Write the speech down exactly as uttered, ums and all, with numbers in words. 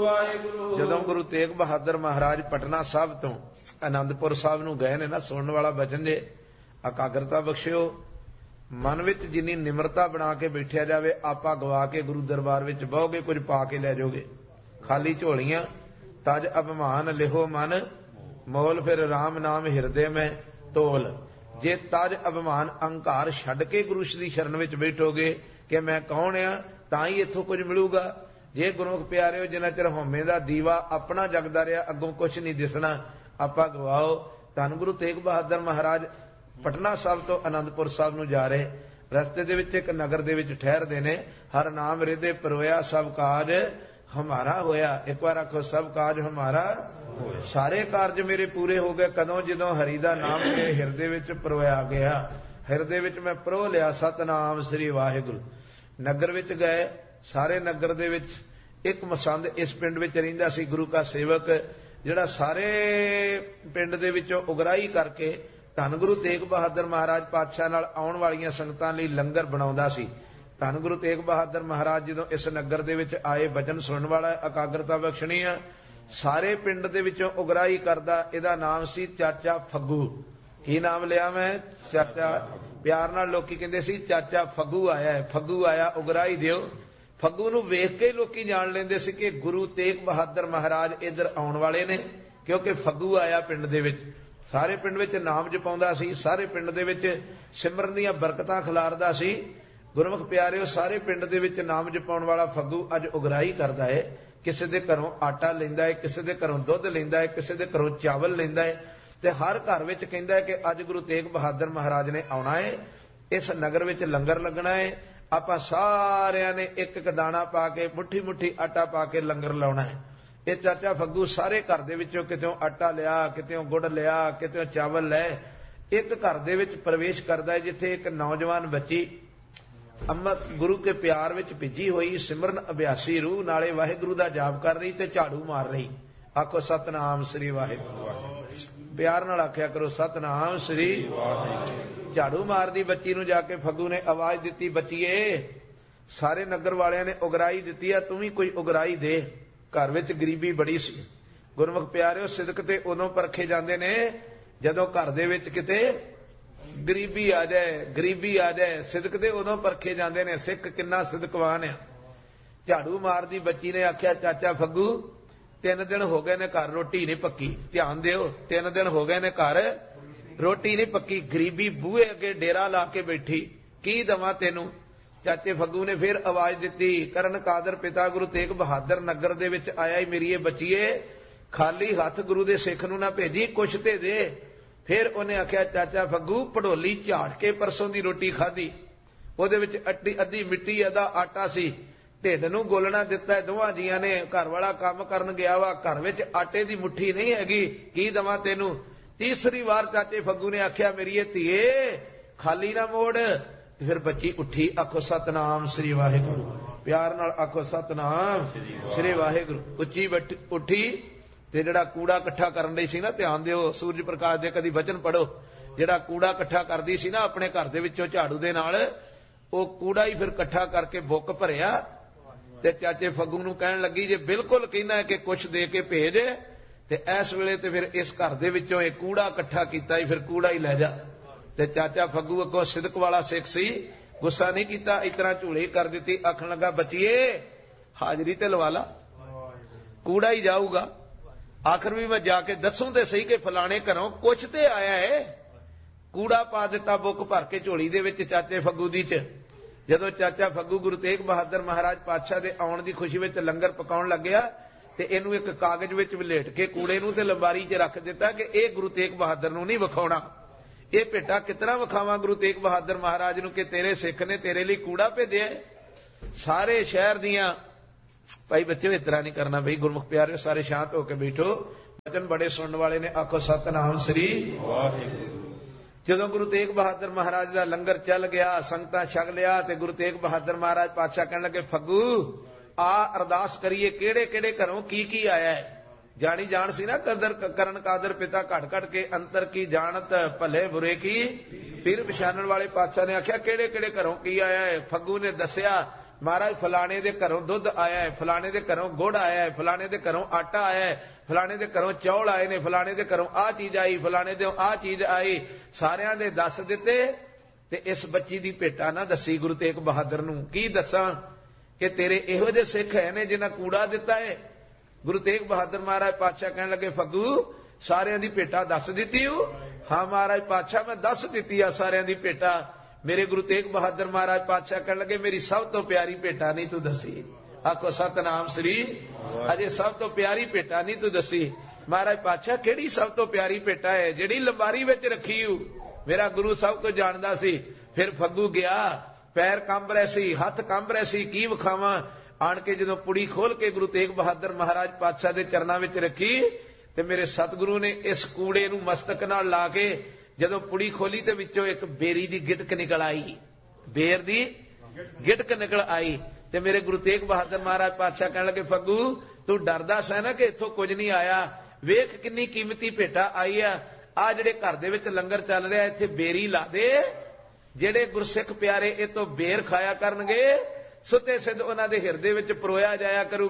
ਜਦੋਂ ਗੁਰੂ ਤੇਗ ਬਹਾਦਰ ਮਹਾਰਾਜ ਪਟਨਾ ਸਾਹਿਬ ਤੋਂ ਆਨੰਦਪੁਰ ਸਾਹਿਬ ਨੂੰ ਗਏ ਨੇ ਨਾ, ਸੁਣਨ ਵਾਲਾ ਬਚਨ ਜੇ ਇਕਾਗਰਤਾ ਬਖਸ਼ਿਓ। ਮਨ ਵਿੱਚ ਜਿੰਨੀ ਨਿਮਰਤਾ ਬਣਾ ਕੇ ਬੈਠਿਆ ਜਾਵੇ, ਆਪਾ ਗਵਾ ਕੇ ਗੁਰੂ ਦਰਬਾਰ ਵਿੱਚ ਬਹੋਗੇ, ਕੁਝ ਪਾ ਕੇ ਲੈ ਜਾਓਗੇ। ਖਾਲੀ ਝੋਲੀਆਂ ਤਜ ਅਭਿਮਾਨ ਲਿਹੋ ਮਨ ਮੋਲ, ਫਿਰ ਰਾਮ ਨਾਮ ਹਿਰਦੇ ਮੈਂ ਤੋਲ। ਜੇ ਤਜ ਅਭਿਮਾਨ ਅਹੰਕਾਰ ਛੱਡ ਕੇ ਗੁਰੂ ਦੀ ਸ਼ਰਨ ਵਿੱਚ ਬੈਠੋਗੇ ਕਿ ਮੈਂ ਕੌਣ ਆ, ਤਾਂ ਹੀ ਇੱਥੋਂ ਕੁਝ ਮਿਲੂਗਾ। ਜੇ ਗੁਰਮੁਖ ਪਿਆਰਿਓ ਜਿੰਨਾ ਚਿਰ ਹਉਮੈ ਦਾ ਦੀਵਾ ਆਪਣਾ ਜਗਦਾ ਰਿਹਾ, ਅੱਗੋਂ ਕੁਛ ਨਹੀਂ ਦਿਸਣਾ, ਆਪਾਂ ਗਵਾਓ। ਧੰਨ ਗੁਰੂ ਤੇਗ ਬਹਾਦਰ ਮਹਾਰਾਜ ਪਟਨਾ ਸਾਹਿਬ ਤੋਂ ਆਨੰਦਪੁਰ ਸਾਹਿਬ ਨੂੰ ਜਾ ਰਹੇ, ਰਸਤੇ ਦੇ ਵਿੱਚ ਇੱਕ ਨਗਰ ਦੇ ਵਿੱਚ ਠਹਿਰਦੇ ਨੇ। ਹਰ ਨਾਮ ਰਿਦੇ ਪਰੋਇਆ ਸਭ ਕਾਜ ਹਮਾਰਾ ਹੋਇਆ। ਇੱਕ ਵਾਰ ਆਖੋ ਸਭ ਕਾਜ ਹਮਾਰਾ। ਸਾਰੇ ਕਾਰਜ ਮੇਰੇ ਪੂਰੇ ਹੋ ਗਏ ਕਦੋਂ? ਜਦੋਂ ਹਰੀ ਦਾ ਨਾਮ ਮੇਰੇ ਹਿਰਦੇ ਵਿੱਚ ਪਰੋਇਆ ਗਿਆ। ਹਿਰਦੇ ਵਿੱਚ ਮੈਂ ਪਰੋ ਲਿਆ ਸਤਨਾਮ ਸ੍ਰੀ ਵਾਹਿਗੁਰੂ। ਨਗਰ ਵਿੱਚ ਗਏ, ਸਾਰੇ ਨਗਰ ਦੇ ਵਿੱਚ ਇੱਕ ਮਸੰਦ ਇਸ ਪਿੰਡ ਵਿੱਚ ਰਹਿੰਦਾ ਸੀ, ਗੁਰੂ ਕਾ ਸੇਵਕ, ਜਿਹੜਾ ਸਾਰੇ ਪਿੰਡ ਦੇ ਵਿੱਚੋਂ ਉਗਰਾਹੀ ਕਰਕੇ ਧੰਨ ਗੁਰੂ ਤੇਗ ਬਹਾਦਰ ਮਹਾਰਾਜ ਪਾਤਸ਼ਾਹ ਨਾਲ ਆਉਣ ਵਾਲੀਆਂ ਸੰਗਤਾਂ ਲਈ ਲੰਗਰ ਬਣਾਉਂਦਾ ਸੀ। ਧੰਨ ਗੁਰੂ ਤੇਗ ਬਹਾਦਰ ਮਹਾਰਾਜ ਜਦੋਂ ਇਸ ਨਗਰ ਦੇ ਵਿੱਚ ਆਏ, ਬਚਨ ਸੁਣਨ ਵਾਲਾ ਇਕਾਗਰਤਾ ਬਖਸ਼ਣੀ ਆ, ਸਾਰੇ ਪਿੰਡ ਦੇ ਵਿੱਚੋਂ ਉਗਰਾਹੀ ਕਰਦਾ। ਇਹਦਾ ਨਾਮ ਸੀ ਚਾਚਾ ਫੱਗੂ। ਕੀ ਨਾਮ ਲਿਆ ਮੈਂ? ਚਾਚਾ। ਪਿਆਰ ਨਾਲ ਲੋਕੀ ਕਹਿੰਦੇ ਸੀ ਚਾਚਾ ਫੱਗੂ ਆਇਆ ਹੈ, ਫੱਗੂ ਆਇਆ, ਉਗਰਾਹੀ ਦਿਓ। ਫੱਗੂ ਨੂੰ ਵੇਖ ਕੇ ਲੋਕੀ ਜਾਣ ਲੈਂਦੇ ਸੀ ਕਿ ਗੁਰੂ ਤੇਗ ਬਹਾਦਰ ਮਹਾਰਾਜ ਇੱਧਰ ਆਉਣ ਵਾਲੇ ਨੇ, ਕਿਉਂਕਿ ਫੱਗੂ ਆਇਆ ਪਿੰਡ ਦੇ ਵਿੱਚ। ਸਾਰੇ ਪਿੰਡ ਵਿੱਚ ਨਾਮ ਜਪਾਉਂਦਾ ਸੀ, ਸਾਰੇ ਪਿੰਡ ਦੇ ਵਿੱਚ ਸਿਮਰਨ ਦੀਆਂ ਬਰਕਤਾਂ ਖਿਲਾਰਦਾ ਸੀ। ਗੁਰਮੁਖ ਪਿਆਰਿਓ, ਸਾਰੇ ਪਿੰਡ ਦੇ ਵਿੱਚ ਨਾਮ ਜਪਾਉਣ ਵਾਲਾ ਫੱਗੂ ਅੱਜ ਉਗਰਾਹੀ ਕਰਦਾ ਹੈ। ਕਿਸੇ ਦੇ ਘਰੋਂ ਆਟਾ ਲੈਂਦਾ ਹੈ, ਕਿਸੇ ਦੇ ਘਰੋਂ ਦੁੱਧ ਲੈਂਦਾ ਹੈ, ਕਿਸੇ ਦੇ ਘਰੋਂ ਚਾਵਲ ਲੈਂਦਾ ਹੈ, ਤੇ ਹਰ ਘਰ ਵਿੱਚ ਕਹਿੰਦਾ ਹੈ ਕਿ ਅੱਜ ਗੁਰੂ ਤੇਗ ਬਹਾਦਰ ਮਹਾਰਾਜ ਨੇ ਆਉਣਾ ਹੈ, ਇਸ ਨਗਰ ਵਿੱਚ ਲੰਗਰ ਲੱਗਣਾ ਹੈ। ਆਪਾਂ ਸਾਰਿਆਂ ਨੇ ਇੱਕ ਇੱਕ ਦਾਣਾ ਪਾ ਕੇ, ਮੁੱਠੀ ਮੁੱਠੀ ਆਟਾ ਪਾ ਕੇ ਲੰਗਰ ਲਾਉਣਾ ਹੈ। ਇਹ ਚਾਚਾ ਫੱਗੂ ਸਾਰੇ ਘਰ ਦੇ ਵਿੱਚੋਂ ਕਿਤੇੋਂ ਆਟਾ ਲਿਆ, ਕਿਤੇੋਂ ਗੁੜ ਲਿਆ, ਕਿਤੇੋਂ ਚਾਵਲ ਲੈ, ਇੱਕ ਘਰ ਦੇ ਵਿੱਚ ਪ੍ਰਵੇਸ਼ ਕਰਦਾ ਹੈ ਜਿੱਥੇ ਇੱਕ ਨੌਜਵਾਨ ਬੱਚੀ ਅੰਮ੍ਰਿਤ ਗੁਰੂ ਕੇ ਪਿਆਰ ਵਿੱਚ ਭਿੱਜੀ ਹੋਈ ਸਿਮਰਨ ਅਭਿਆਸੀ ਰੂਹ ਨਾਲੇ ਵਾਹਿਗੁਰੂ ਦਾ ਜਾਪ ਕਰ ਰਹੀ ਤੇ ਝਾੜੂ ਮਾਰ ਰਹੀ। ਆਖੋ ਸਤਨਾਮ ਸ੍ਰੀ ਵਾਹਿਗੁਰੂ। ਪਿਆਰ ਨਾਲ ਆਖਿਆ ਕਰੋ ਸਤਨਾਮ ਸ੍ਰੀ ਵਾਹਿਗੁਰੂ। ਝਾੜੂ ਮਾਰਦੀ ਬੱਚੀ ਨੂੰ ਜਾ ਕੇ ਫੱਗੂ ਨੇ ਆਵਾਜ਼ ਦਿੱਤੀ, ਬੱਚੀਏ, ਸਾਰੇ ਨਗਰ ਵਾਲਿਆਂ ਨੇ ਉਗਰਾਹੀ ਦਿੱਤੀ ਆ, ਤੂੰ ਵੀ ਕੋਈ ਉਗਰਾਹੀ ਦੇ। ਘਰ ਵਿੱਚ ਗਰੀਬੀ ਬੜੀ ਸੀ। ਗੁਰਮੁਖ ਪਿਆਰਿਓ, ਸਿਦਕ ਤੇ ਉਦੋਂ ਪਰਖੇ ਜਾਂਦੇ ਨੇ ਜਦੋਂ ਘਰ ਦੇ ਵਿੱਚ ਕਿਤੇ ਗਰੀਬੀ ਆ ਜਾਏ, ਗਰੀਬੀ ਆ ਜਾਏ। ਸਿਦਕ ਤੇ ਉਦੋਂ ਪਰਖੇ ਜਾਂਦੇ ਨੇ, ਸਿੱਖ ਕਿੰਨਾ ਸਿਦਕਵਾਨ ਆ। ਝਾੜੂ ਮਾਰਦੀ ਬੱਚੀ ਨੇ ਆਖਿਆ, ਚਾਚਾ ਫੱਗੂ, ਤਿੰਨ ਦਿਨ ਹੋ ਗਏ ਨੇ ਘਰ ਰੋਟੀ ਨਹੀਂ ਪੱਕੀ। ਧਿਆਨ ਦਿਓ, ਤਿੰਨ ਦਿਨ ਹੋ ਗਏ ਨੇ ਘਰ ਰੋਟੀ ਨਹੀਂ ਪੱਕੀ। ਗਰੀਬੀ ਬੂਹੇ ਅੱਗੇ ਡੇਰਾ ਲਾ ਕੇ ਬੈਠੀ, ਕੀ ਦਵਾਂ ਤੈਨੂੰ? ਚਾਚੇ ਫੱਗੂ ਨੇ ਫਿਰ ਆਵਾਜ਼ ਦਿੱਤੀ, ਕਰਨ ਕਾਦਰ ਪਿਤਾ ਗੁਰੂ ਤੇਗ ਬਹਾਦਰ ਨਗਰ ਦੇ ਵਿੱਚ ਆਇਆ ਹੀ ਮੇਰੀਏ ਬੱਚੀਏ, ਖਾਲੀ ਹੱਥ ਗੁਰੂ ਦੇ ਸਿੱਖ ਨੂੰ ਨਾ ਭੇਜੀ, ਕੁਛ ਤੇ ਦੇ। ਫਿਰ ਉਹਨੇ ਆਖਿਆ, ਚਾਚਾ ਫੱਗੂ, ਪੜੋਲੀ ਝਾੜ ਕੇ ਪਰਸੋਂ ਦੀ ਰੋਟੀ ਖਾਧੀ, ਉਹਦੇ ਵਿੱਚ ਅੱਡੀ ਅੱਧੀ ਮਿੱਟੀ ਅੱਧਾ ਆਟਾ ਸੀ, ਢਿੱਡ ਨੂੰ ਗੋਲਣਾ ਦਿੱਤਾ ਦੋਵਾਂ ਜੀਆਂ ਨੇ। ਘਰ ਵਾਲਾ ਕੰਮ ਕਰਨ ਗਿਆ ਵਾ, ਘਰ ਵਿੱਚ ਆਟੇ ਦੀ ਮੁੱਠੀ ਨਹੀਂ ਹੈਗੀ, ਕੀ ਦਵਾਂ ਤੈਨੂੰ? ਤੀਸਰੀ ਵਾਰ ਚਾਚੇ ਫੱਗੂ ਨੇ ਆਖਿਆ, ਮੇਰੀਏ ਧੀਏ, ਖਾਲੀ ਨਾ ਮੋੜ। ਤੇ ਫਿਰ ਬੱਚੀ ਉੱਠੀ। ਆਖੋ ਸਤਨਾਮ ਸ੍ਰੀ ਵਾਹਿਗੁਰੂ। ਪਿਆਰ ਨਾਲ ਆਖੋ ਸਤਨਾਮ ਸ੍ਰੀ ਵਾਹਿਗੁਰੂ। ਉੱਚੀ ਉੱਠੀ ਤੇ ਜਿਹੜਾ ਕੂੜਾ ਇਕੱਠਾ ਕਰਨ ਲਈ ਸੀ ਨਾ, ਧਿਆਨ ਦਿਓ, ਸੂਰਜ ਪ੍ਰਕਾਸ਼ ਦੇ ਕਦੀ ਵਚਨ ਪੜੋ, ਜਿਹੜਾ ਕੂੜਾ ਇਕੱਠਾ ਕਰਦੀ ਸੀ ਨਾ ਆਪਣੇ ਘਰ ਦੇ ਵਿੱਚੋਂ ਝਾੜੂ ਦੇ ਨਾਲ, ਉਹ ਕੂੜਾ ਹੀ ਫਿਰ ਇਕੱਠਾ ਕਰਕੇ ਬੁੱਕ ਭਰਿਆ ਤੇ ਚਾਚੇ ਫੱਗੂ ਨੂੰ ਕਹਿਣ ਲੱਗੀ, ਜੇ ਬਿਲਕੁਲ ਕਹਿਣਾ ਕਿ ਕੁਛ ਦੇ ਕੇ ਭੇਜ, ਤੇ ਇਸ ਵੇਲੇ ਤੇ ਫਿਰ ਇਸ ਘਰ ਦੇ ਵਿੱਚੋਂ ਇਹ ਕੂੜਾ ਇਕੱਠਾ ਕੀਤਾ ਹੀ, ਫਿਰ ਕੂੜਾ ਹੀ ਲੈ ਜਾ। ਤੇ ਚਾਚਾ ਫੱਗੂ ਅੱਗੋਂ ਸਿਦਕ ਵਾਲਾ ਸਿੱਖ ਸੀ, ਗੁੱਸਾ ਨਹੀਂ ਕੀਤਾ, ਇਸ ਤਰ੍ਹਾਂ ਝੂਲੇ ਕਰ ਦਿੱਤੀ। ਆਖਣ ਲੱਗਾ, ਬੱਚੀਏ, ਹਾਜ਼ਰੀ ਤੇ ਲਵਾ ਲਾ, ਕੂੜਾ ਹੀ ਜਾਊਗਾ। ਆਖਰ ਵੀ ਮੈਂ ਜਾ ਕੇ ਦੱਸੂ ਤੇ ਸਹੀ ਕਿ ਫਲਾਣੇ ਘਰੋਂ ਕੁਛ ਤੇ ਆਇਆ ਹੈ। ਕੂੜਾ ਪਾ ਦਿੱਤਾ ਬੁੱਕ ਭਰ ਕੇ ਝੋਲੀ ਦੇ ਵਿੱਚ ਚਾਚੇ ਫੱਗੂ ਦੀ ਚ। ਜਦੋਂ ਚਾਚਾ ਫੱਗੂ ਗੁਰੂ ਤੇਗ ਬਹਾਦਰ ਮਹਾਰਾਜ ਪਾਤਸ਼ਾਹ ਦੇ ਆਉਣ ਦੀ ਖੁਸ਼ੀ ਵਿੱਚ ਲੰਗਰ ਪਕਾਉਣ ਲੱਗਿਆ ਤੇ ਇਹਨੂੰ ਇੱਕ ਕਾਗਜ਼ ਵਿੱਚ ਵਲੇਟ ਕੇ ਕੂੜੇ ਨੂੰ ਤੇ ਲੰਬਾਰੀ 'ਚ ਰੱਖ ਦਿੱਤਾ ਕਿ ਇਹ ਗੁਰੂ ਤੇਗ ਬਹਾਦਰ ਨੂੰ ਨਹੀਂ ਵਿਖਾਉਣਾ। ਇਹ ਭੇਟਾ ਕਿਤਨਾ ਵਿਖਾਵਾਂ ਗੁਰੂ ਤੇਗ ਬਹਾਦਰ ਮਹਾਰਾਜ ਨੂੰ ਕਿ ਤੇਰੇ ਸਿੱਖ ਨੇ ਤੇਰੇ ਲਈ ਕੂੜਾ ਭੇਜਿਆ। ਸਾਰੇ ਸ਼ਹਿਰ ਦੀਆਂ ਭਾਈ ਬੱਚੇ ਇਸ ਤਰ੍ਹਾਂ ਨਹੀਂ ਕਰਨਾ ਬਈ। ਗੁਰਮੁਖ ਪਿਆਰਿਓ, ਸਾਰੇ ਸ਼ਾਂਤ ਹੋ ਕੇ ਬੈਠੋ। ਵਚਨ ਬੜੇ ਸੁਣਨ ਵਾਲੇ ਨੇ, ਆਖੋ ਸਤਨਾਮ ਸ੍ਰੀ ਵਾਹਿਗੁਰੂ। ਜਦੋਂ ਗੁਰੂ ਤੇਗ ਬਹਾਦਰ ਮਹਾਰਾਜ ਦਾ ਲੰਗਰ ਚੱਲ ਗਿਆ, ਸੰਗਤਾਂ ਛਕ ਲਿਆ ਤੇ ਗੁਰੂ ਤੇਗ ਬਹਾਦਰ ਮਹਾਰਾਜ ਪਾਤਸ਼ਾਹ ਕਹਿਣ ਲੱਗੇ, ਫੱਗੂ ਆ ਅਰਦਾਸ ਕਰੀਏ, ਕਿਹੜੇ ਕਿਹੜੇ ਘਰੋਂ ਕੀ ਕੀ ਆਇਆ ਹੈ। ਜਾਣੀ ਜਾਣ ਸੀ ਨਾ, ਕਦਰ ਕਰਨ ਕਾਦਰ ਪਿਤਾ ਘਟ ਘਟ ਕੇ ਅੰਤਰ ਕੀ ਜਾਣਤ, ਭਲੇ ਬੁਰੇ ਕੀ ਪੀਰ ਪਛਾਣਨ ਵਾਲੇ ਪਾਤਸ਼ਾਹ ਨੇ ਆਖਿਆ, ਕਿਹੜੇ ਕਿਹੜੇ ਘਰੋਂ ਕੀ ਆਇਆ ਹੈ। ਫੱਗੂ ਨੇ ਦੱਸਿਆ, महाराज फलाने दे घरों दुध आया है, फलाने दे घरों गुड़ आया है, फलाने दे घरों आटा आया है, फलाने दे घरों चौल आए ने, फलाने दे घरों आ चीज आई, फलाने दे आ चीज आई, सारियां दे दस दिते। ते इस बच्ची दी भेटा ना दसी गुरु तेग बहादुर नूं। की दसां कि तेरे इहो जे सिख है ने जिन्हां कूड़ा दिता है। गुरु तेग बहादुर महाराज पातशाह कहण लगे फग्गू सारियां दी भेटा दस दिती हो? हाँ महाराज पातशाह मैं दस दिती आ सारियां दी भेटा। मेरे गुरु तेग बहादुर महाराज पातशाह कहण लगे मेरी सब तो प्यारी भेटा नहीं तू दसी। आखो सतनाम श्री। अजे सब तो प्यारी भेटा नहीं तू दसी। महाराज पातशाह केड़ी सब तो प्यारी भेटा है? जिहड़ी लंबारी विच रखी हो। मेरा गुरु सब कुछ जानदा सी। फिर फग्गू गया, पैर कंब रहे सी, हथ कंब रहे सी, की विखावां। आण के जदों पुड़ी खोल के गुरु तेग बहादुर महाराज पातशाह दे चरनां विच रखी ते मेरे सतगुरु ने इस कूड़े नूं मस्तक नाल ला के जदों पुड़ी खोली ते विचों एक बेरी दी गिटक निकल आई। बेर दी गिटक निकल आई ते मेरे गुरु तेग बहादुर महाराज पातशाह कहण लगे फग्गू तू डरदा सै ना कि इत्थों कुछ नहीं आया, वेख किन्नी कीमती भेटा आई आ। आ जिहड़े घर दे विच लंगर चल रहा इत्थे बेरी ला दे, जिहड़े गुरसिख प्यारे इह तों बेर खाया करनगे सुते सिद्ध उन्हां दे हिरदे विच परोया जाया करू।